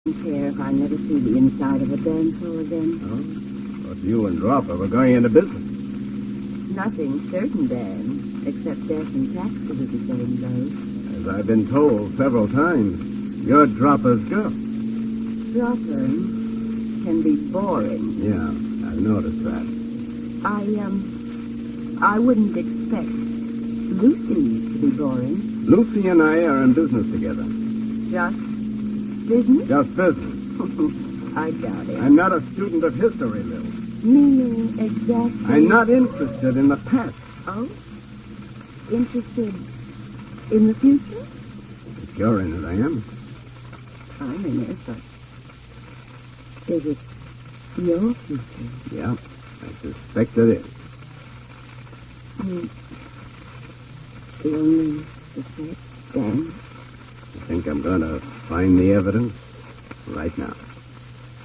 care if I never see the inside of a dance hall again. Oh? But you and Dropper were going into business. Nothing certain, Dan, except death and taxes at the same place. As I've been told several times, you're Dropper's girl. Dropper can be boring. Yeah, I've noticed that. I wouldn't expect Lucy to be boring. Lucy and I are in business together. Just business? Just business. I doubt it. I'm not a student of history, Lil. Meaning exactly... I'm not interested in the past. Oh? Interested in the future? If you're in it, I am. I'm in it, but is it your future? Yeah, I suspect it is. You only suspect, Dan? I think I'm going to find the evidence right now.